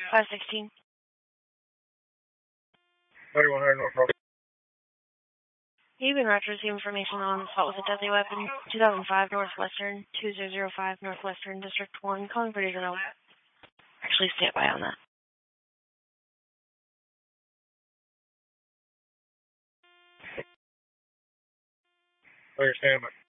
516. 3100 North. You've been right to receive information on assault with a deadly weapon, 2005 Northwestern, 2005 Northwestern, District 1, calling for Digital. Actually, stand by on that. Clear, stand by.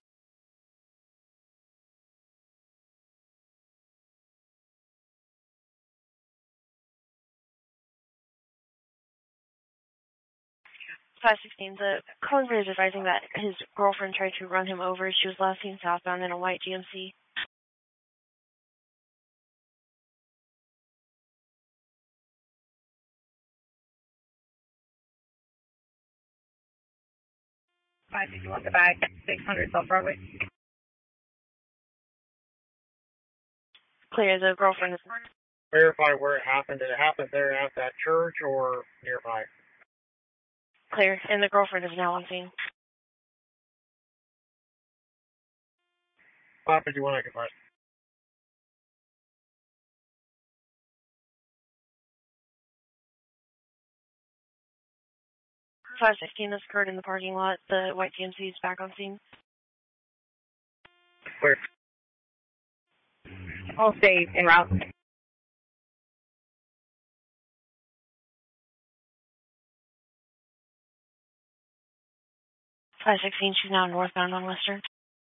The caller is advising that his girlfriend tried to run him over. She was last seen southbound in a white GMC. You want the bag, 600 South Broadway. Clear, the girlfriend is... Verify where it happened. Did it happen there at that church or nearby? Clear, and the girlfriend is now on scene. What happened? You want to confirm? 516, this occurred in the parking lot. The white GMC is back on scene. Clear. All stay en route. 516, she's now northbound on Western.